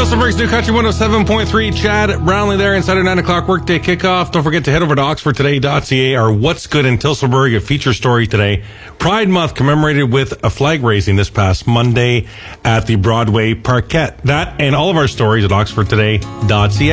Tilsonburg's New Country 107.3. Chad Brownlee there inside our 9 o'clock workday kickoff. Don't forget to head over to oxfordtoday.ca. Our What's Good in Tilsonburg, a feature story today. Pride Month commemorated with a flag raising this past Monday at the Broadway Parkette. That and all of our stories at oxfordtoday.ca.